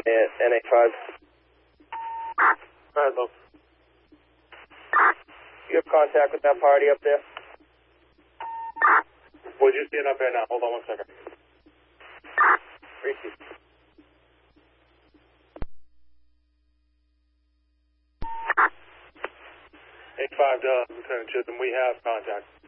NA5. Bravo. You have contact with that party up there? We're just seeing up there now. Hold on 1 second. Receive. A5 to Lieutenant Chisholm, we have contact.